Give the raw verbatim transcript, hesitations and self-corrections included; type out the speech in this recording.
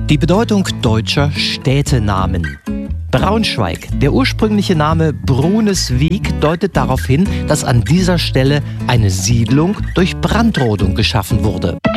Die Bedeutung deutscher Städtenamen. Braunschweig. Der ursprüngliche Name Bruneswiek deutet darauf hin, dass an dieser Stelle eine Siedlung durch Brandrodung geschaffen wurde.